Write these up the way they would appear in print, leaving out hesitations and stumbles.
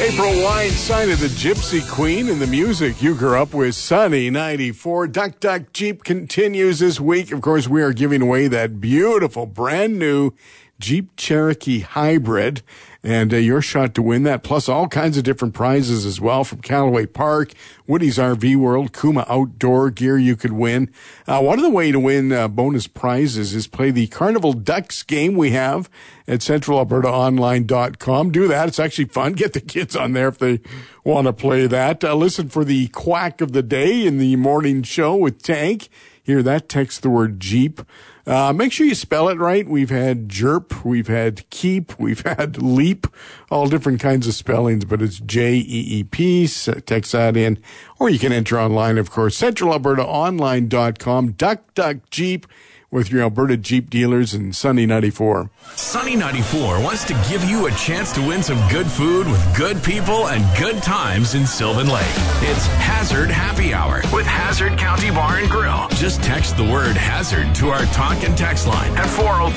April Wine, Sign of the Gypsy Queen, and the music you grew up with, Sunny 94. Duck Duck Jeep continues this week. Of course, we are giving away that beautiful, brand new Jeep Cherokee Hybrid, and your shot to win that, plus all kinds of different prizes as well from Callaway Park, Woody's RV World, Kuma Outdoor Gear you could win. One of the way to win bonus prizes is play the Carnival Ducks game we have at CentralAlbertaOnline.com. Do that. It's actually fun. Get the kids on there if they want to play that. Listen for the quack of the day in the morning show with Tank. Hear that, text the word Jeep. Make sure you spell it right. We've had jerp, we've had keep, we've had leap, all different kinds of spellings, but it's J-E-E-P. Text that in, or you can enter online, of course, CentralAlbertaOnline.com. Duck Duck Jeep with your Alberta Jeep dealers and Sunny 94. Sunny 94 wants to give you a chance to win some good food with good people and good times in Sylvan Lake. It's Hazard Happy Hour with Hazard County Bar and Grill. Just text the word Hazard to our talk and text line at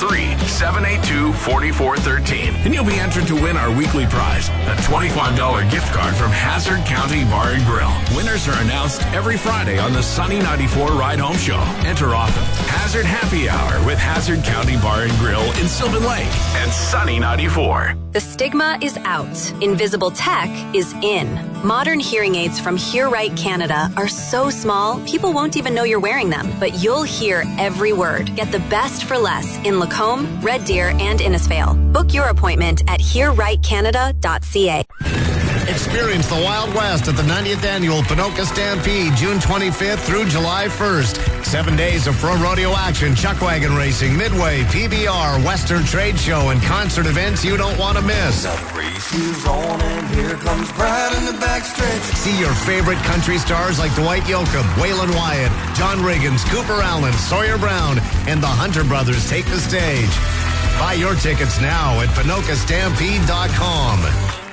403-782-4413. And you'll be entered to win our weekly prize, a $25 gift card from Hazard County Bar and Grill. Winners are announced every Friday on the Sunny 94 Ride Home Show. Enter often. Hazard Happy Hour with Hazard County Bar and Grill in Sylvan Lake and Sunny 94. The stigma is out. Invisible tech is in. Modern hearing aids from Hear Right Canada are so small, people won't even know you're wearing them. But you'll hear every word. Get the best for less in Lacombe, Red Deer, and Innisfail. Book your appointment at hearrightcanada.ca. Experience the Wild West at the 90th Annual Ponoka Stampede, June 25th through July 1st. 7 days of pro rodeo action, chuck wagon racing, midway, PBR, Western Trade Show, and concert events you don't want to miss. The race is on and here comes Brad in the backstretch. See your favorite country stars like Dwight Yoakam, Waylon Wyatt, John Riggins, Cooper Allen, Sawyer Brown, and the Hunter Brothers take the stage. Buy your tickets now at PonokaStampede.com.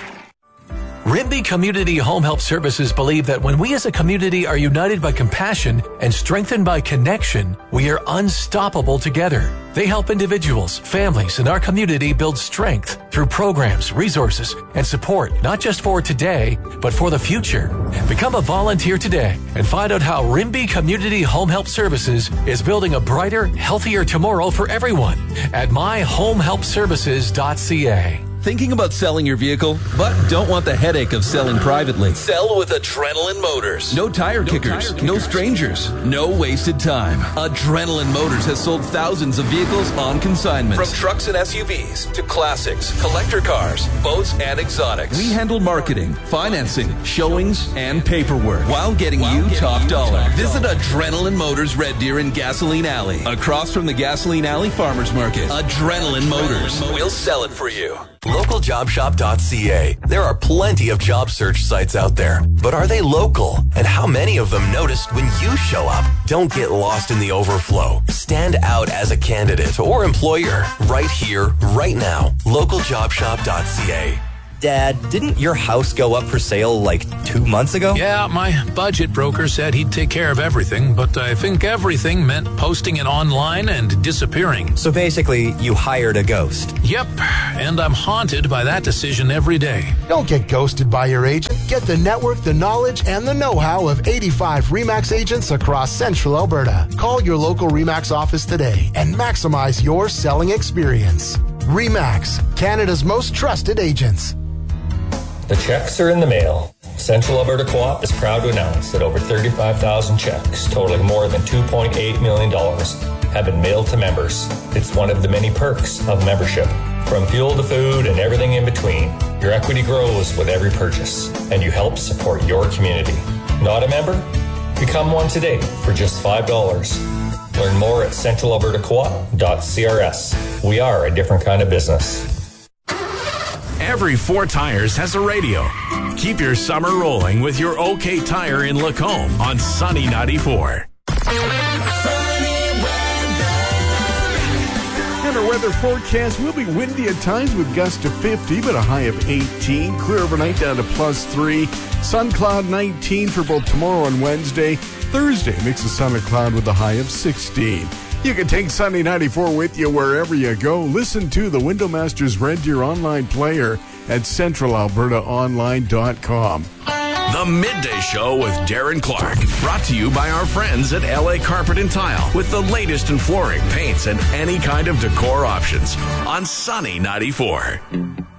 Rimbey Community Home Help Services believe that when we as a community are united by compassion and strengthened by connection, we are unstoppable together. They help individuals, families, and our community build strength through programs, resources, and support, not just for today, but for the future. Become a volunteer today and find out how Rimbey Community Home Help Services is building a brighter, healthier tomorrow for everyone at myhomehelpservices.ca. Thinking about selling your vehicle, but don't want the headache of selling privately? Sell with Adrenaline Motors. No tire kickers, no strangers, no wasted time. Adrenaline Motors has sold thousands of vehicles on consignment. From trucks and SUVs to classics, collector cars, boats, and exotics. We handle marketing, financing, showings, and paperwork while getting you top dollar. Visit Adrenaline Motors Red Deer in Gasoline Alley, across from the Gasoline Alley Farmers Market. Adrenaline Motors. We'll sell it for you. LocalJobShop.ca. There are plenty of job search sites out there, but are they local? And how many of them noticed when you show up? Don't get lost in the overflow. Stand out as a candidate or employer right here, right now. LocalJobShop.ca. Dad, didn't your house go up for sale like 2 months ago? Yeah, my budget broker said he'd take care of everything, but I think everything meant posting it online and disappearing. So basically, you hired a ghost. Yep, and I'm haunted by that decision every day. Don't get ghosted by your agent. Get the network, the knowledge, and the know-how of 85 RE/MAX agents across Central Alberta. Call your local RE/MAX office today and maximize your selling experience. RE/MAX, Canada's most trusted agents. The checks are in the mail. Central Alberta Co-op is proud to announce that over 35,000 checks totaling more than $2.8 million have been mailed to members. It's one of the many perks of membership. From fuel to food and everything in between, your equity grows with every purchase, and you help support your community. Not a member? Become one today for just $5. Learn more at centralalbertacoop.crs. We are a different kind of business. Every 4 Tires has a radio. Keep your summer rolling with your OK Tire in Lacombe on Sunny 94. And our weather forecast will be windy at times with gusts to 50, but a high of 18. Clear overnight down to +3. Sun cloud 19 for both tomorrow and Wednesday. Thursday, mix of sun and cloud with a high of 16. You can take Sunny 94 with you wherever you go. Listen to the Window Masters Red Deer online player at centralalbertaonline.com. The Midday Show with Darren Clark. Brought to you by our friends at LA Carpet and Tile with the latest in flooring, paints, and any kind of decor options on Sunny 94.